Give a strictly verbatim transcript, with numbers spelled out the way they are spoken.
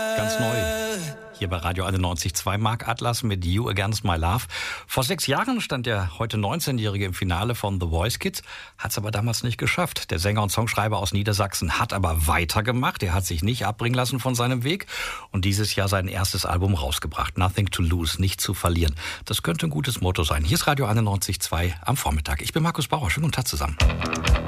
Ganz neu. Hier bei Radio einundneunzig Komma zwei Mark Atlas mit You Against My Love. Vor sechs Jahren stand der heute neunzehnjährige im Finale von The Voice Kids, hat es aber damals nicht geschafft. Der Sänger und Songschreiber aus Niedersachsen hat aber weitergemacht. Er hat sich nicht abbringen lassen von seinem Weg und dieses Jahr sein erstes Album rausgebracht. Nothing to lose, nicht zu verlieren. Das könnte ein gutes Motto sein. Hier ist Radio einundneunzig Komma zwei am Vormittag. Ich bin Markus Bauer. Schönen guten Tag zusammen.